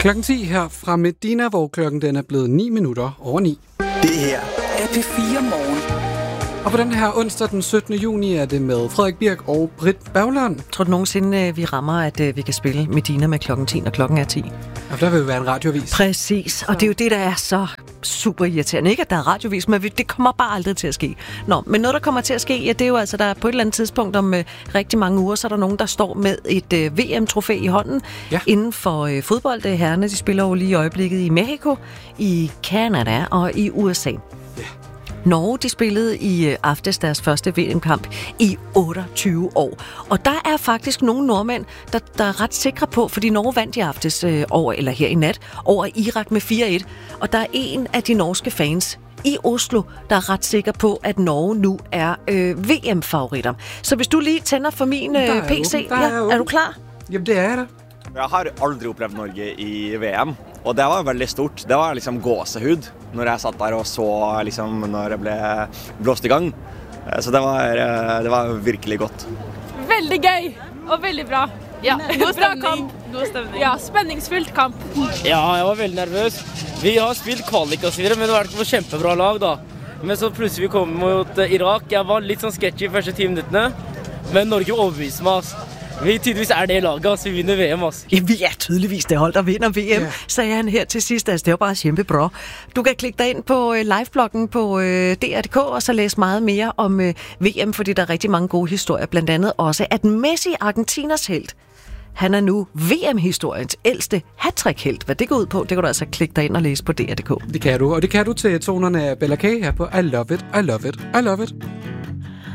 Klokken 10 her fra Medina, hvor klokken den er blevet 9 minutter over 9. Det her er P4 Morgen. Og på den her onsdag den 17. juni er det med Frederik Birk og Britt Berglund. Tror du nogensinde, vi rammer, at vi kan spille Medina med klokken 10, når klokken er 10? Og der vil jo være en radiovis. Præcis, og det er jo det, der er så super irriterende. Ikke, at der er radiovis, men det kommer bare aldrig til at ske. Nå, men noget, der kommer til at ske, ja, det er jo altså, der på et eller andet tidspunkt om rigtig mange uger, så er der nogen, der står med et VM-trofæ i hånden inden for fodbold. Herrene, de spiller jo lige i øjeblikket i Mexico, i Canada og i USA. Norge, de spillede i aftes deres første VM-kamp i 28 år. Og der er faktisk nogle nordmænd, der er ret sikre på, fordi Norge vandt i aftes her i nat over Irak med 4-1. Og der er en af de norske fans i Oslo, der er ret sikker på, at Norge nu er VM-favoritter. Så hvis du lige tænder for min PC, er du klar? Jamen, det er jeg da. Jeg har aldrig oplevet Norge i VM, og det var veldig stort. Det var liksom gåsehud når jeg satt der og så liksom når det ble blåst i gang. Så det var virkelig godt. Veldig gøy og veldig bra. Ja, god stemning. Ja, spenningsfullt kamp. Ja, jeg var veldig nervøs. Vi har spilt kvalik og så videre, men det var ikke noe kjempebra lag da. Men så plutselig vi kom mot Irak. Jeg var litt sånn sketchy de første 10 minuttene, men Norge overbeviste meg, altså. Vi tydeligvis er det laget, altså. Vi vinner VM, altså. Ja, vi er tydeligvis det hold, der vinder VM, sagde han her til sidst. Altså, det var bare kæmpebra. Du kan klikke dig ind på livebloggen på DR.dk og så læse meget mere om VM, fordi der er rigtig mange gode historier. Blandt andet også, at Messi, Argentinas helt, han er nu VM-historiens ældste hattrick-helt. Hvad det går ud på, det kan du altså klikke dig ind og læse på DR.dk. Det kan du, og det kan du til tonerne af Bella K her på I Love It, I Love It, I Love It.